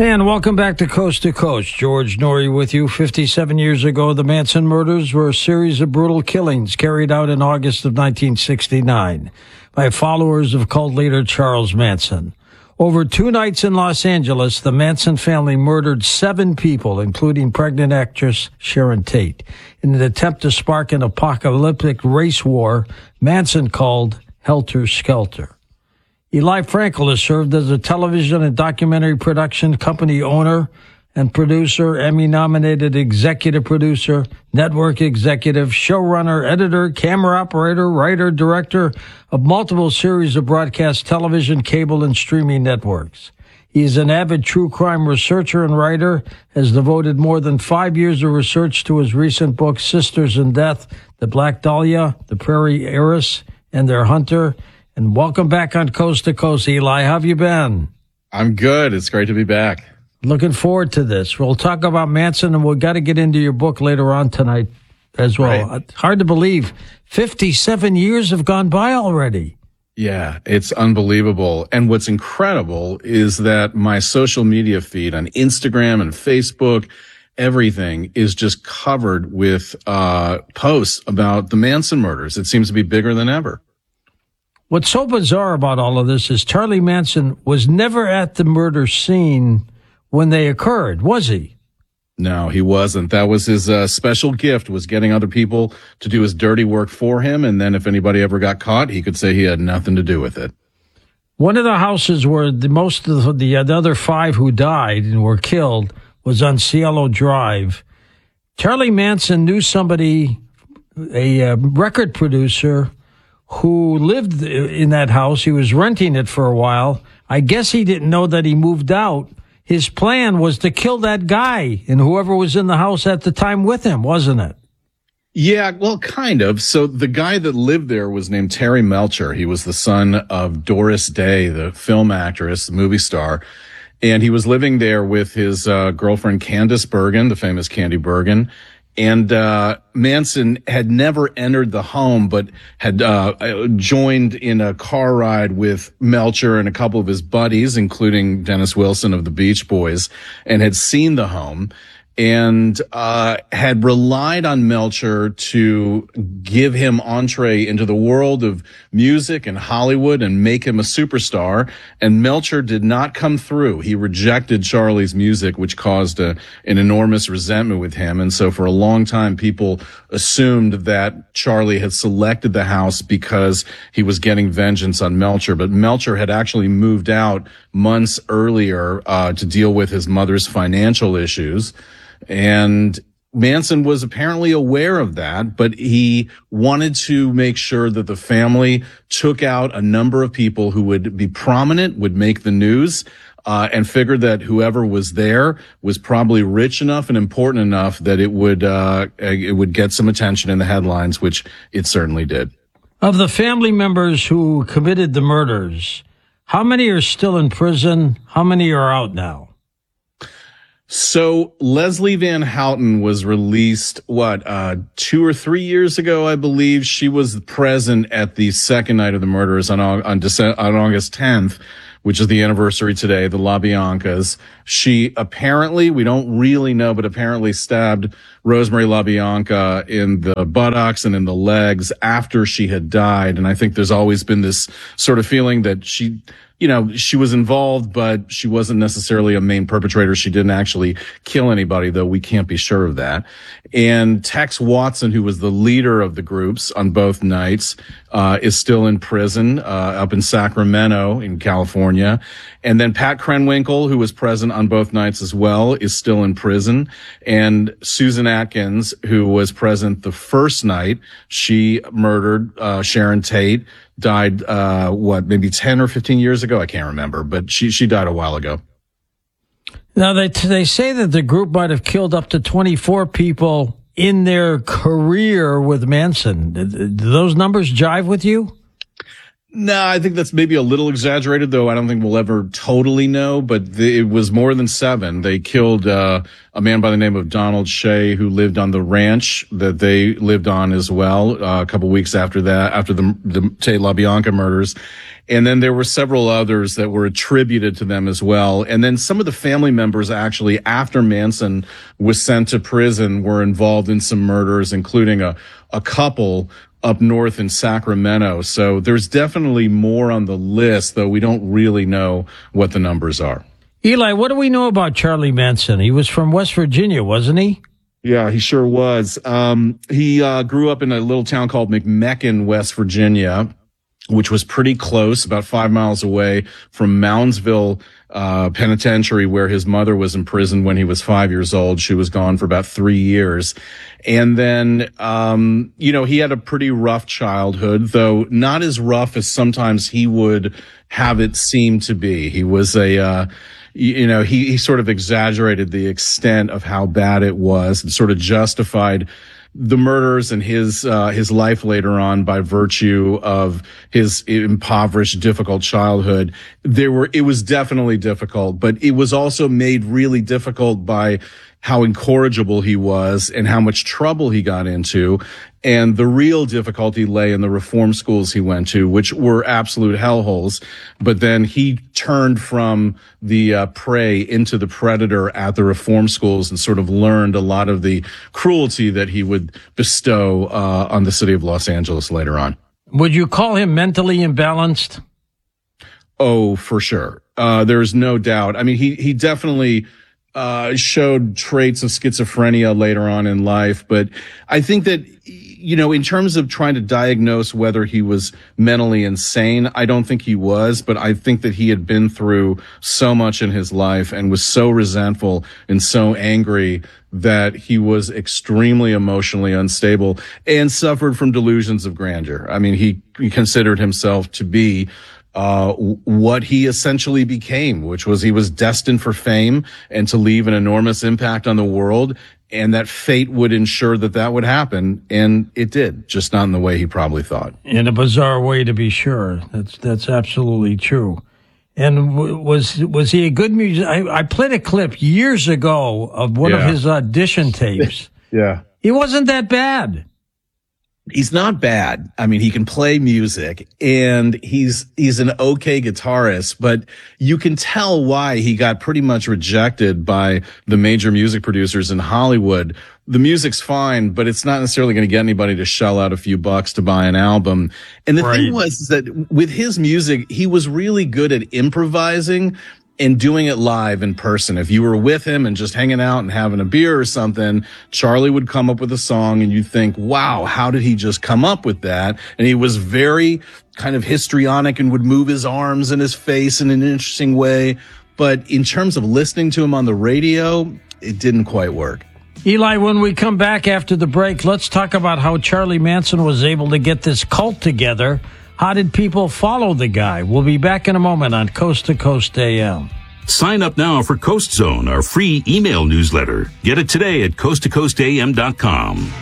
And welcome back to Coast. George Noory with you. 57 years ago, the Manson murders were a series of brutal killings carried out in August of 1969 by followers of cult leader Charles Manson. Over 2 nights in Los Angeles, the Manson family murdered 7 people, including pregnant actress Sharon Tate, in an attempt to spark an apocalyptic race war Manson called Helter Skelter. Eli Frankel has served as a television and documentary production company owner and producer, Emmy-nominated executive producer, network executive, showrunner, editor, camera operator, writer, director of multiple series of broadcast television, cable, and streaming networks. He is an avid true crime researcher and writer, has devoted more than 5 years of research to his recent book, Sisters in Death, The Black Dahlia, The Prairie Heiress, and Their Hunter. And welcome back on Coast to Coast, Eli. How have you been? I'm good. It's great to be back. Looking forward to this. We'll talk about Manson, and we've got to get into your book later on tonight as well. Right. Hard to believe. 57 years have gone by already. Yeah, it's unbelievable. And what's incredible is that my social media feed on Instagram and Facebook, everything is just covered with posts about the Manson murders. It seems to be bigger than ever. What's so bizarre about all of this is Charlie Manson was never at the murder scene when they occurred, was he? No, he wasn't. That was his special gift, was getting other people to do his dirty work for him. And then if anybody ever got caught, he could say he had nothing to do with it. One of the houses where most of the other 5 who died and were killed was on Cielo Drive. Charlie Manson knew somebody, a record producer, who lived in that house. He was renting it for a while. I guess he didn't know that he moved out. His plan was to kill that guy and whoever was in the house at the time with him, wasn't it? Yeah, well, kind of. So the guy that lived there was named Terry Melcher. He was the son of Doris Day, the film actress, the movie star. And he was living there with his girlfriend, Candice Bergen, the famous Candy Bergen. And Manson had never entered the home, but had joined in a car ride with Melcher and a couple of his buddies, including Dennis Wilson of the Beach Boys, and had seen the home and had relied on Melcher to give him entree into the world of music and Hollywood and make him a superstar. And Melcher did not come through. He rejected Charlie's music, which caused an enormous resentment with him. And so for a long time, people assumed that Charlie had selected the house because he was getting vengeance on Melcher. But Melcher had actually moved out months earlier to deal with his mother's financial issues. And Manson was apparently aware of that, but he wanted to make sure that the family took out a number of people who would be prominent, would make the news, and figured that whoever was there was probably rich enough and important enough that it would get some attention in the headlines, which it certainly did. Of the family members who committed the murders, how many are still in prison? How many are out now? So Leslie Van Houten was released, 2 or 3 years ago, I believe. She was present at the second night of the murders on August 10th, which is the anniversary today, the LaBiancas. She apparently, we don't really know, but apparently stabbed Rosemary LaBianca in the buttocks and in the legs after she had died. And I think there's always been this sort of feeling that she was involved, but she wasn't necessarily a main perpetrator. She didn't actually kill anybody, though we can't be sure of that. And Tex Watson, who was the leader of the groups on both nights, is still in prison, up in Sacramento in California. And then Pat Krenwinkel, who was present on both nights as well, is still in prison. And Susan Atkins, who was present the first night, she murdered Sharon Tate, died maybe 10 or 15 years ago. I can't remember, but she died a while ago. Now, they say that the group might have killed up to 24 people in their career with Manson. Do those numbers jive with you? No, I think that's maybe a little exaggerated, though. I don't think we'll ever totally know, but it was more than 7. They killed a man by the name of Donald Shea, who lived on the ranch that they lived on as well, a couple weeks after that, after the Tate LaBianca murders. And then there were several others that were attributed to them as well. And then some of the family members actually, after Manson was sent to prison, were involved in some murders, including a couple up north in Sacramento. So there's definitely more on the list, though we don't really know what the numbers are. Eli, what do we know about Charlie Manson? He was from West Virginia, wasn't he? Yeah, he sure was. He grew up in a little town called McMecken, West Virginia, which was pretty close, about 5 miles away from Moundsville Penitentiary, where his mother was imprisoned when he was 5 years old. She was gone for about 3 years. And then, he had a pretty rough childhood, though not as rough as sometimes he would have it seem to be. He was he sort of exaggerated the extent of how bad it was and sort of justified the murders and his life later on by virtue of his impoverished, difficult childhood. It was definitely difficult, but it was also made really difficult by how incorrigible he was and how much trouble he got into. And the real difficulty lay in the reform schools he went to, which were absolute hellholes. But then he turned from the prey into the predator at the reform schools and sort of learned a lot of the cruelty that he would bestow on the city of Los Angeles later on. Would you call him mentally imbalanced? Oh, for sure. There's no doubt. I mean, he definitely showed traits of schizophrenia later on in life. But I think that, in terms of trying to diagnose whether he was mentally insane, I don't think he was, but I think that he had been through so much in his life and was so resentful and so angry that he was extremely emotionally unstable and suffered from delusions of grandeur. I mean, he considered himself to be what he essentially became, which was he was destined for fame and to leave an enormous impact on the world, and that fate would ensure that would happen, and it did, just not in the way he probably thought. In a bizarre way, to be sure. That's absolutely true. And was he a good musician? I played a clip years ago of one of his audition tapes. Yeah. He wasn't that bad. He's not bad. I mean, he can play music and he's an okay guitarist, but you can tell why he got pretty much rejected by the major music producers in Hollywood. The music's fine, but it's not necessarily going to get anybody to shell out a few bucks to buy an album. And the thing was that with his music, he was really good at improvising and doing it live in person. If you were with him and just hanging out and having a beer or something, Charlie would come up with a song and you'd think, wow, how did he just come up with that? And he was very kind of histrionic and would move his arms and his face in an interesting way. But in terms of listening to him on the radio, it didn't quite work. Eli, when we come back after the break, let's talk about how Charlie Manson was able to get this cult together. How did people follow the guy? We'll be back in a moment on Coast to Coast AM. Sign up now for Coast Zone, our free email newsletter. Get it today at coasttocoastam.com.